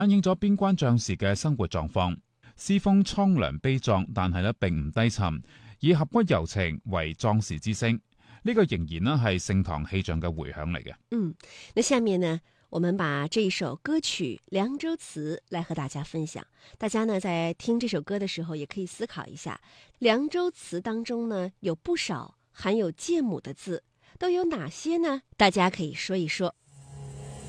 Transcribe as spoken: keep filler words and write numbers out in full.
反映咗邊關將士嘅生活狀況。詩風蒼涼悲壯，但係咧並唔低沉，以俠骨柔情為壯士之聲。呢、這個仍然咧係盛唐氣象嘅回響嚟嘅。 嗯，那下面呢，我們把這一首歌曲《涼州詞》來和大家分享。大家呢在聽這首歌的時候，也可以思考一下，《涼州詞》當中呢有不少含有借母的字，都有哪些呢？大家可以說一說。